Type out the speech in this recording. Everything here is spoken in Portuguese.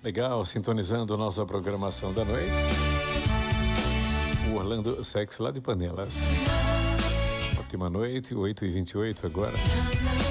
Legal, sintonizando nossa programação da noite. O Orlando Sex lá de Panelas. Ótima noite, 8h28 agora.